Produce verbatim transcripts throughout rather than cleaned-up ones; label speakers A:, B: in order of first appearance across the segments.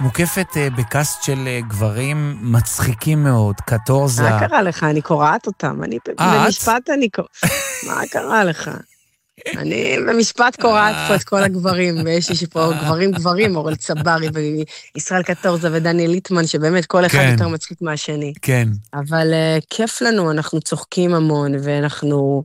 A: מוקפת בקאסט של גברים מצחיקים מאוד, קטורזה.
B: מה קרה לך? אני קוראת אותם. אני במשפט אני קוראת. מה קרה לך? אני במשפט קוראת פה את כל הגברים, ויש לי פה גברים גברים, אורל צברי וישראל קטורזה ודניאל ליטמן, שבאמת כל אחד יותר מצחיק מהשני.
A: כן.
B: אבל כיף לנו, אנחנו צוחקים המון, ואנחנו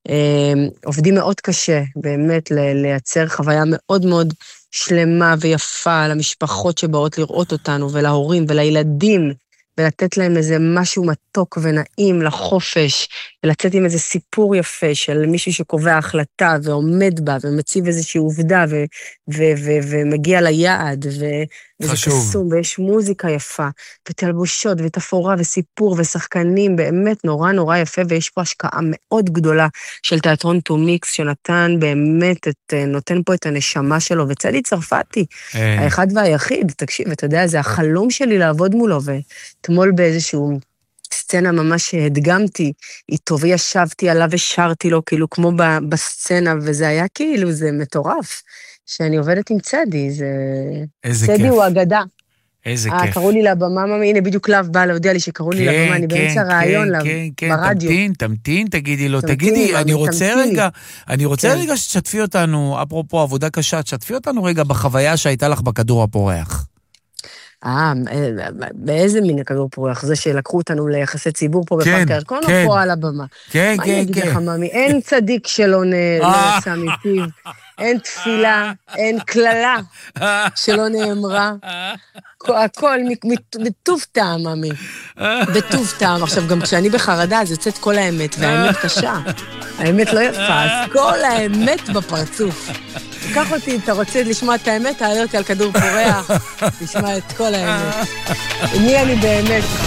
B: עובדים מאוד קשה, באמת לייצר חוויה מאוד מאוד שלמה ויפה למשפחות שבאות לראות אותנו, ולהורים ולילדים, ולתת להם איזה משהו מתוק ונעים לחופש, ולצאת עם איזה סיפור יפה של מישהו שקובע החלטה ועומד בה, ומציב איזושהי עובדה, ו- ו- ו- ומגיע ליעד, ו- וזה קסום, ויש מוזיקה יפה, ותלבושות, ותפאורה, וסיפור, ושחקנים, באמת נורא נורא יפה, ויש פה השקעה מאוד גדולה של תיאטרון טו מיקס, שנתן באמת, את, נותן פה את הנשמה שלו, וצדי צרפתי, האחד והיחיד, תקשיב, אתה יודע, זה החלום שלי לעבוד מולו, ואתמול באיזשהו סצנה ממש הדגמתי, איתו וישבתי עליו ושרתי לו, כאילו כמו בסצנה, וזה היה כאילו, זה מטורף, שאני עובדת עם צדי, זה...
A: איזה
B: צדי
A: כיף.
B: הוא אגדה.
A: איזה
B: 아,
A: כיף.
B: קראו לי לבמה, ממי, הנה בדיוק לאו בא להודיע לי שקראו לי
A: כן,
B: לבמה, אני
A: כן,
B: באמצע
A: כן,
B: רעיון
A: כן,
B: לה,
A: כן, כן,
B: ברדיו.
A: תמתין, תמתין, תגידי לו,
B: תמתיני,
A: תגידי,
B: מאמי,
A: אני רוצה
B: תמתיני.
A: רגע, אני רוצה
B: כן.
A: רגע שתשתפי אותנו, אפרופו עבודה קשה, תשתפי אותנו רגע בחוויה שהייתה לך בכדור הפורח.
B: אה, באיזה מין כדור פורח? זה שלקחו אותנו ליחסי ציבור פה בפארק הירקון, או פה על הבמה?
A: כן,
B: מה
A: כן,
B: אני אגיד
A: כן.
B: לך, מאמי? אין צדיק שלא נעצה מפיו, אין תפילה, אין כללה שלא נאמרה. הכל בטוב טעם, מאמי. בטוב טעם. עכשיו, גם כשאני בחרדה, אז יוצאת כל האמת, והאמת קשה. האמת לא יפה, אז כל האמת בפרצוף. קח אותי, אם אתה רוצה לשמוע את האמת, תעלה אותי על כדור פורח, תשמע את כל האמת. מי אני באמת?